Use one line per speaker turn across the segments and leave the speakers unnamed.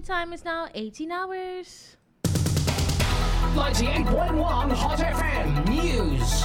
The time is now 18 hours.
98.1 Hot FM News.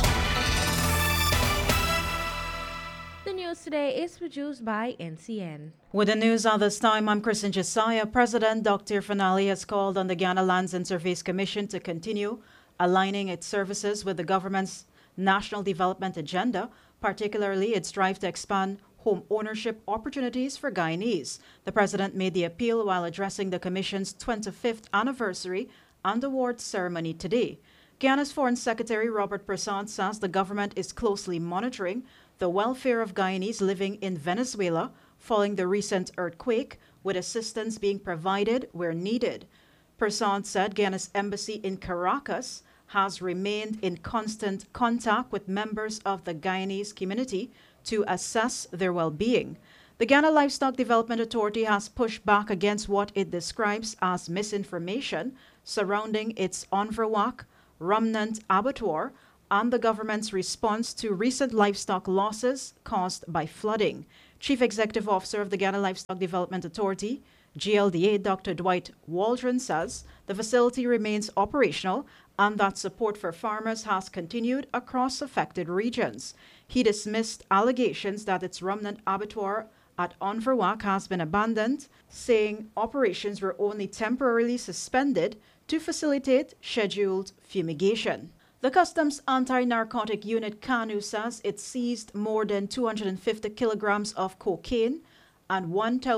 The news today is produced by NCN.
With the news at this time, I'm Kristen Josiah. President Dr. Finali has called on the Guyana Lands and Surveys Commission to continue aligning its services with the government's national development agenda, particularly its drive to expand home ownership opportunities for Guyanese. The president made the appeal while addressing the commission's 25th anniversary and awards ceremony today. Guyana's Foreign Secretary Robert Prasad says the government is closely monitoring the welfare of Guyanese living in Venezuela following the recent earthquake, with assistance being provided where needed. Prasad said Guyana's embassy in Caracas has remained in constant contact with members of the Guyanese community to assess their well-being. The Guyana Livestock Development Authority has pushed back against what it describes as misinformation surrounding its Onverwac Remnant Abattoir and the government's response to recent livestock losses caused by flooding. Chief Executive Officer of the Guyana Livestock Development Authority, GLDA, Dr. Dwight Waldron, says the facility remains operational and that support for farmers has continued across affected regions. He dismissed allegations that its remnant abattoir at Onverwac has been abandoned, saying operations were only temporarily suspended to facilitate scheduled fumigation. The Customs Anti-Narcotic Unit CANU says it seized more than 250 kilograms of cocaine and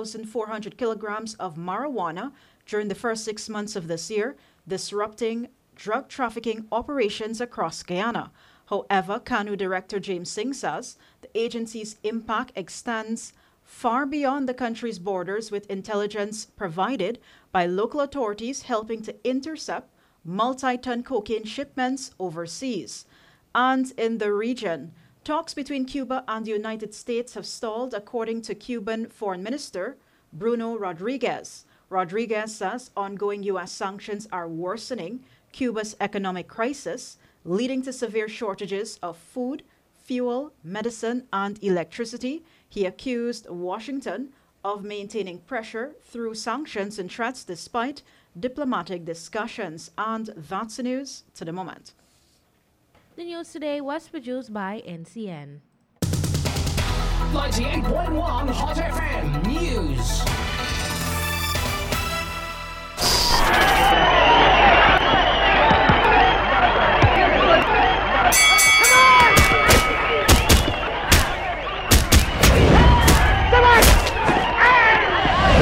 1,400 kilograms of marijuana during the first 6 months of this year, disrupting drug trafficking operations across Guyana. However, CANU Director James Singh says the agency's impact extends far beyond the country's borders, with intelligence provided by local authorities helping to intercept multi-ton cocaine shipments overseas. And in the region, talks between Cuba and the United States have stalled, according to Cuban Foreign Minister Bruno Rodriguez. Rodriguez says ongoing U.S. sanctions are worsening Cuba's economic crisis, leading to severe shortages of food, fuel, medicine, and electricity. He accused Washington of maintaining pressure through sanctions and threats despite diplomatic discussions. And that's the news to the moment.
The news today was produced by NCN.
98.1 Hot FM News.